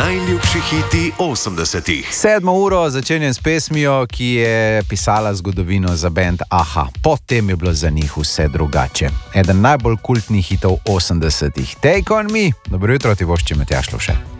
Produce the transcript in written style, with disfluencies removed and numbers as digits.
Najljubši hiti 80-ih. 7. uro začenjam s pesmijo, ki je pisala zgodovino za band Aha. Potem je bilo za njih vse drugače. Eden najbolj kultnih hitov 80-ih. Take on me. Dobro jutro, ti vošči Matjaž Lovše.